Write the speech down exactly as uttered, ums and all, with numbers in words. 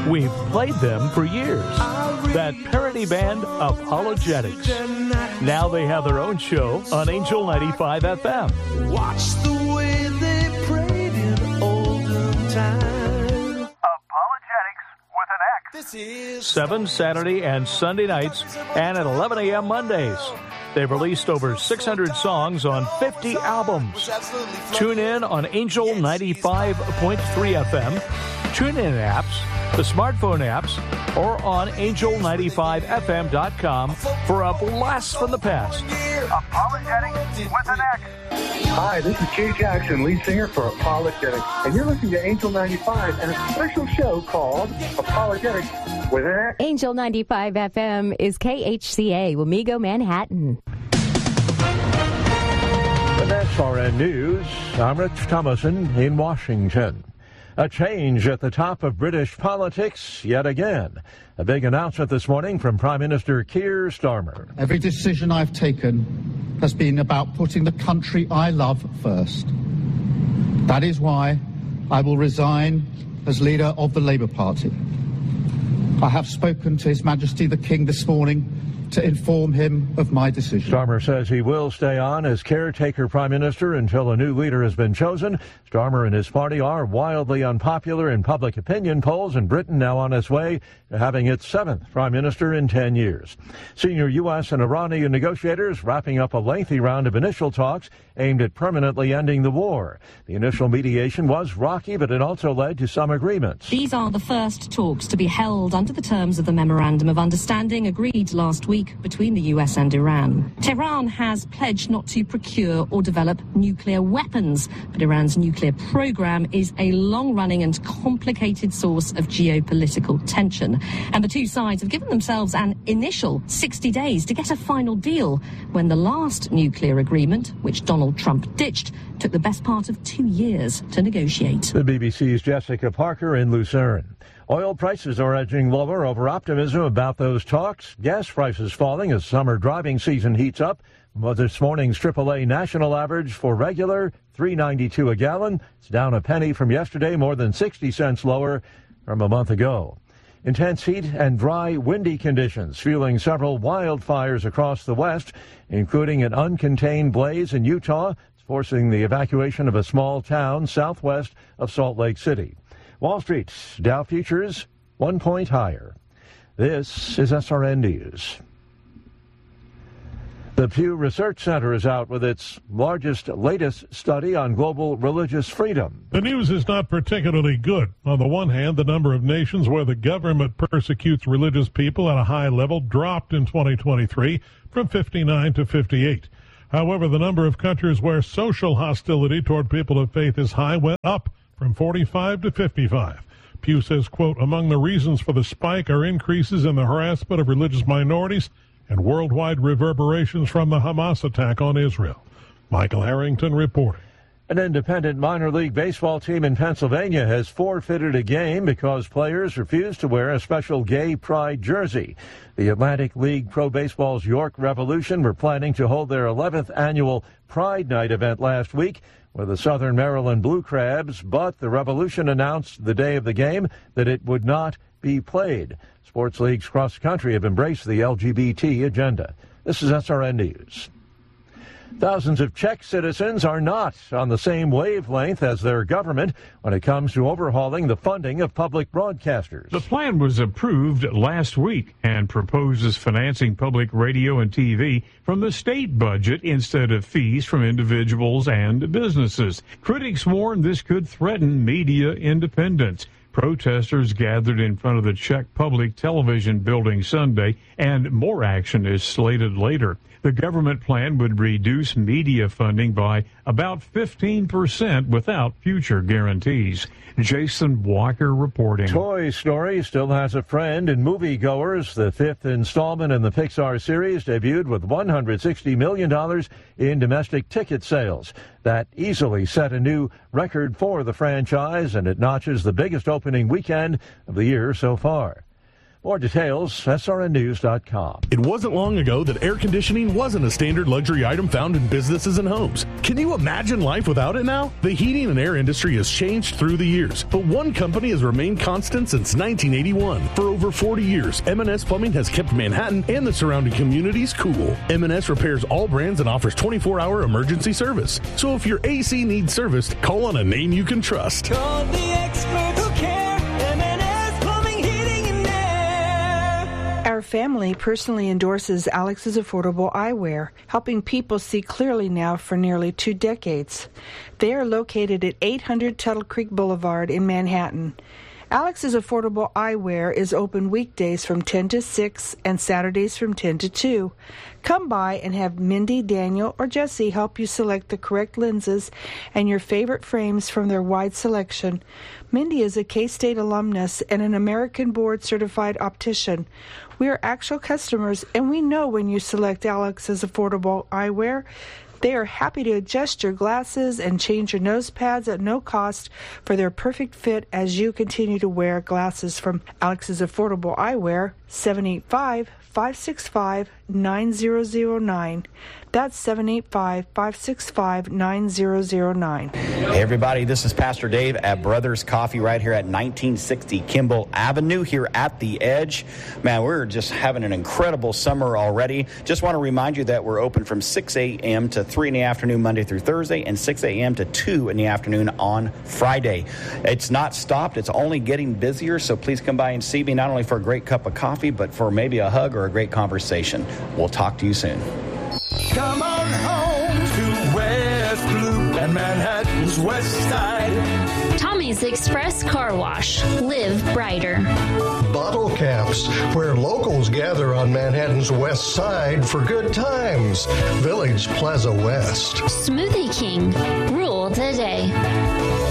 We've played them for years. That parody band, Apologetics. Now they have their own show on Angel ninety-five F M. Watch the way they prayed in olden times. Apologetics with an X. This is seven Saturday and Sunday nights, and at eleven a.m. Mondays. They've released over six hundred songs on fifty albums. Tune in on Angel ninety-five point three F M, tune-in apps, the smartphone apps, or on angel ninety-five f m dot com for a blast from the past. Apologetics with an X. Hi, this is Jay Jackson, lead singer for Apologetics, and you're listening to Angel ninety-five and a special show called Apologetics with an X. Angel ninety-five F M is K H C A, Wamego, Manhattan. And that's R N News. I'm Rich Thomason in Washington. A change at the top of British politics yet again. A big announcement this morning from Prime Minister Keir Starmer. Every decision I've taken has been about putting the country I love first. That is why I will resign as leader of the Labour Party. I have spoken to His Majesty the King this morning to inform him of my decision. Starmer says he will stay on as caretaker prime minister until a new leader has been chosen. Starmer and his party are wildly unpopular in public opinion polls, and Britain now on its way to having its seventh prime minister in ten years. Senior U S and Iranian negotiators wrapping up a lengthy round of initial talks aimed at permanently ending the war. The initial mediation was rocky, but it also led to some agreements. These are the first talks to be held under the terms of the Memorandum of Understanding agreed last week between the U S and Iran. Tehran has pledged not to procure or develop nuclear weapons, but Iran's nuclear program is a long-running and complicated source of geopolitical tension. And the two sides have given themselves an initial sixty days to get a final deal, when the last nuclear agreement, which Donald Trump ditched, took the best part of two years to negotiate. The B B C's Jessica Parker in Lucerne. Oil prices are edging lower over optimism about those talks. Gas prices falling as summer driving season heats up. Well, this morning's triple A national average for regular, three ninety-two a gallon. It's down a penny from yesterday, more than sixty cents lower from a month ago. Intense heat and dry, windy conditions fueling several wildfires across the West, including an uncontained blaze in Utah. It's forcing the evacuation of a small town southwest of Salt Lake City. Wall Street, Dow futures, one point higher. This is S R N News. The Pew Research Center is out with its largest, latest study on global religious freedom. The news is not particularly good. On the one hand, the number of nations where the government persecutes religious people at a high level dropped in twenty twenty-three from fifty-nine to fifty-eight. However, the number of countries where social hostility toward people of faith is high went up from forty-five to fifty-five. Pew says, quote, among the reasons for the spike are increases in the harassment of religious minorities and worldwide reverberations from the Hamas attack on Israel. Michael Harrington reporting. An independent minor league baseball team in Pennsylvania has forfeited a game because players refused to wear a special gay pride jersey. The Atlantic League Pro Baseball's York Revolution were planning to hold their eleventh annual Pride Night event last week with the Southern Maryland Blue Crabs, but the Revolution announced the day of the game that it would not be played. Sports leagues across the country have embraced the L G B T agenda. This is S R N News. Thousands of Czech citizens are not on the same wavelength as their government when it comes to overhauling the funding of public broadcasters. The plan was approved last week and proposes financing public radio and T V from the state budget instead of fees from individuals and businesses. Critics warn this could threaten media independence. Protesters gathered in front of the Czech Public Television building Sunday, and more action is slated later. The government plan would reduce media funding by about fifteen percent without future guarantees. Jason Walker reporting. Toy Story still has a friend in moviegoers. The fifth installment in the Pixar series debuted with one hundred sixty million dollars in domestic ticket sales. That easily set a new record for the franchise, and it notches the biggest opening weekend of the year so far. More details, S R N news dot com. It wasn't long ago that air conditioning wasn't a standard luxury item found in businesses and homes. Can you imagine life without it now? The heating and air industry has changed through the years, but one company has remained constant since nineteen eighty-one. For over forty years, M and S Plumbing has kept Manhattan and the surrounding communities cool. M and S repairs all brands and offers twenty-four hour emergency service. So if your A C needs serviced, call on a name you can trust. Call the experts who care. M and S Plumbing, Heating, and Air. Our family personally endorses Alex's Affordable Eyewear, helping people see clearly now for nearly two decades. They are located at eight hundred Tuttle Creek Boulevard in Manhattan. Alex's Affordable Eyewear is open weekdays from ten to six and Saturdays from ten to two. Come by and have Mindy, Daniel, or Jesse help you select the correct lenses and your favorite frames from their wide selection. Mindy is a K-State alumnus and an American board-certified optician. We are actual customers, and we know when you select Alex's Affordable Eyewear, they are happy to adjust your glasses and change your nose pads at no cost for their perfect fit as you continue to wear glasses from Alex's Affordable Eyewear, seven eight five, five six five, nine zero zero nine. That's seven eight five, five six five, nine zero zero nine. Hey everybody, this is Pastor Dave at Brothers Coffee right here at nineteen sixty Kimball Avenue here at the Edge. Man, we're just having an incredible summer already. Just want to remind you that we're open from six a.m. to three in the afternoon Monday through Thursday and six a.m. to two in the afternoon on Friday. It's not stopped. It's only getting busier, so please come by and see me not only for a great cup of coffee, but for maybe a hug or a great conversation. We'll talk to you soon. Come on home to West Loop and Manhattan's West Side. Tommy's Express Car Wash. Live brighter. Bottle Caps, where locals gather on Manhattan's West Side for good times. Village Plaza West. Smoothie King. Rule the day.